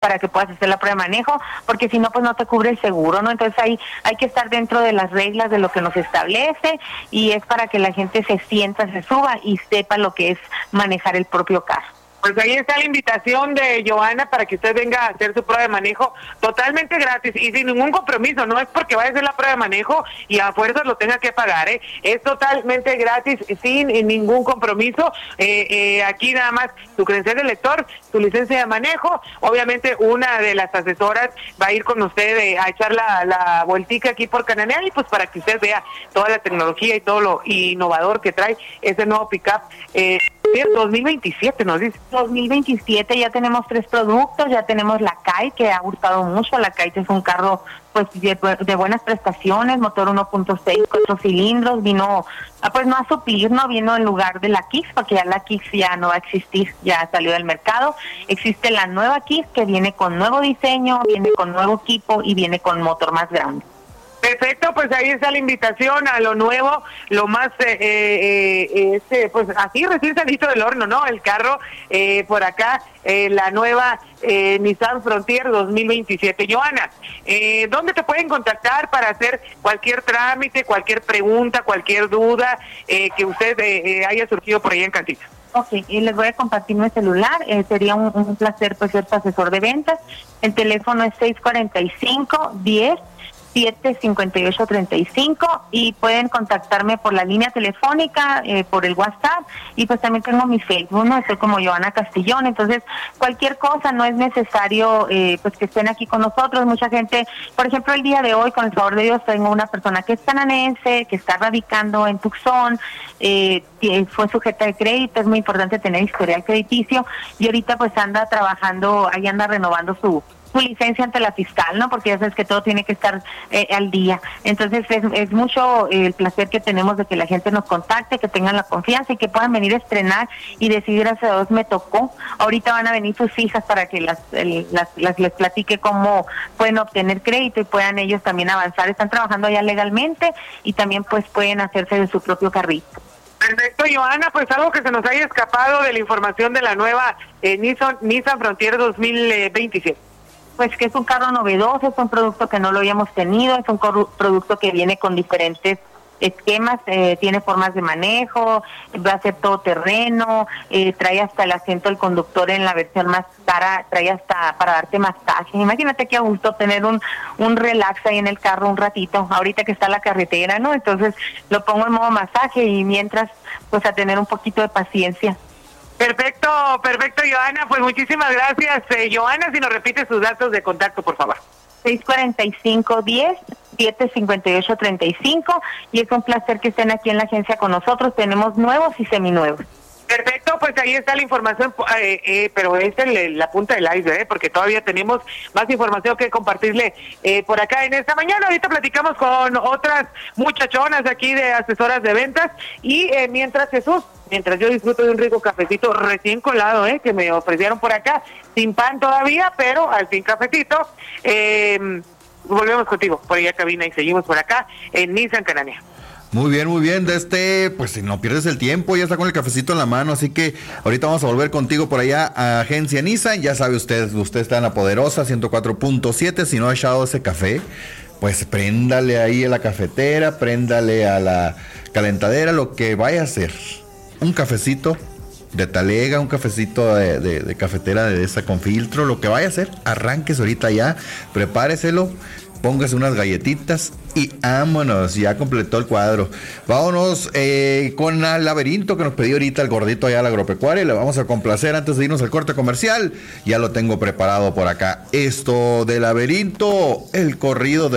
para que puedas hacer la prueba de manejo, porque si no, pues no te cubre el seguro, ¿no? Entonces ahí hay que estar dentro de las reglas de lo que nos establece, y es para que la gente se sienta, se suba y sepa lo que es manejar el propio carro. Pues ahí está la invitación de Johanna para que usted venga a hacer su prueba de manejo totalmente gratis y sin ningún compromiso. No es porque vaya a hacer la prueba de manejo y a fuerzas lo tenga que pagar, ¿eh? Es totalmente gratis, sin ningún compromiso. Aquí nada más su credencial de lector, su licencia de manejo. Obviamente una de las asesoras va a ir con usted a echar la vueltica aquí por Cananea, y pues para que usted vea toda la tecnología y todo lo innovador que trae ese nuevo pick-up. 2027 nos dice. 2027 ya tenemos 3 productos, ya tenemos la Kite, que ha gustado mucho. La Kite es un carro pues de buenas prestaciones, motor 1.6, 4 cilindros, vino pues no a suplir, no vino en lugar de la Kicks, porque ya la Kicks ya no va a existir, ya salió del mercado. Existe la nueva Kicks, que viene con nuevo diseño, viene con nuevo equipo y viene con motor más grande. Perfecto, pues ahí está la invitación a lo nuevo, lo más, pues así recién salido del horno, ¿no? El carro, por acá, la nueva Nissan Frontier 2027. Johanna, ¿dónde te pueden contactar para hacer cualquier trámite, cualquier pregunta, cualquier duda que usted haya surgido por ahí en Cantita? Ok, y les voy a compartir mi celular, sería un placer pues ser tu asesor de ventas. El teléfono es 645-10-758-35, y pueden contactarme por la línea telefónica, por el WhatsApp, y pues también tengo mi Facebook, ¿no? Estoy como Johanna Castillón. Entonces cualquier cosa, no es necesario pues que estén aquí con nosotros. Mucha gente, por ejemplo, el día de hoy, con el favor de Dios, tengo una persona que es cananense, que está radicando en Tucson, fue sujeta de crédito. Es muy importante tener historial crediticio, y ahorita pues anda trabajando, ahí anda renovando su licencia ante la fiscal, ¿no? Porque ya sabes que todo tiene que estar al día. Entonces es mucho el placer que tenemos de que la gente nos contacte, que tengan la confianza y que puedan venir a estrenar y decir, gracias a Dios me tocó. Ahorita van a venir sus hijas para que les platique cómo pueden obtener crédito y puedan ellos también avanzar. Están trabajando allá legalmente y también pues pueden hacerse de su propio carrito. Perfecto, Johanna, pues algo que se nos haya escapado de la información de la nueva Nissan Frontier 2027. Pues que es un carro novedoso, es un producto que no lo habíamos tenido, es un producto que viene con diferentes esquemas, tiene formas de manejo, va a ser todoterreno, trae hasta el asiento del conductor en la versión más cara, trae hasta para darte masaje. Imagínate qué a gusto tener un relax ahí en el carro un ratito, ahorita que está la carretera, ¿no? Entonces lo pongo en modo masaje y mientras pues a tener un poquito de paciencia. Perfecto, Johanna, pues muchísimas gracias. Johanna, si nos repite sus datos de contacto, por favor. 645-10-758-35, y es un placer que estén aquí en la agencia con nosotros. Tenemos nuevos y seminuevos. Perfecto, pues ahí está la información, pero es la punta del iceberg, porque todavía tenemos más información que compartirle por acá en esta mañana. Ahorita platicamos con otras muchachonas aquí de asesoras de ventas, y mientras yo disfruto de un rico cafecito recién colado, que me ofrecieron por acá, sin pan todavía, pero al fin cafecito, volvemos contigo por allá cabina y seguimos por acá en Nissan Cananea. Muy bien, pues si no pierdes el tiempo, ya está con el cafecito en la mano, así que ahorita vamos a volver contigo por allá a Agencia Nissan. Ya sabe usted está en la poderosa 104.7, si no ha echado ese café, pues préndale ahí a la cafetera, préndale a la calentadera, lo que vaya a hacer. Un cafecito de talega, un cafecito de cafetera de esa con filtro, lo que vaya a hacer, arránquese ahorita ya, prepáreselo, póngase unas galletitas y vámonos, ya completó el cuadro. Vámonos con el laberinto que nos pidió ahorita el gordito allá al agropecuario, y le vamos a complacer antes de irnos al corte comercial. Ya lo tengo preparado por acá. Esto de laberinto, el corrido de